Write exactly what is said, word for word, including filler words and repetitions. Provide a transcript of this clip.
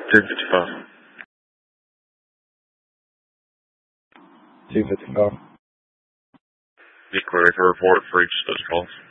two fifty-five. two fifty-five. Be clear for report for each of those calls.